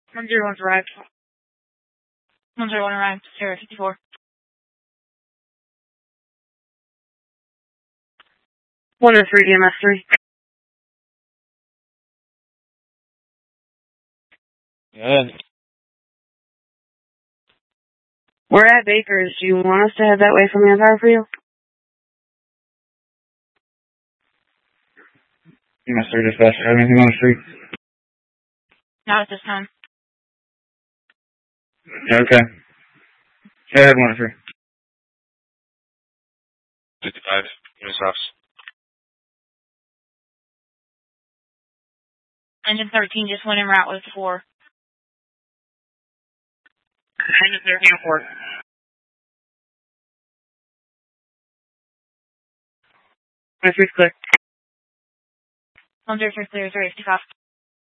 101's arrived. 101 arrived, Sierra 54. 103 DMS 3. Good. We're at Baker's. Do you want us to head that way from Manpower for you? DMS 3 dispatcher, have anything on the street? Not at this time. Okay. Go ahead, 103. 55, Miss Office. Engine 13 just went en route with 4. Engine 13 on 4. My 3's clear. 103 clear, 355.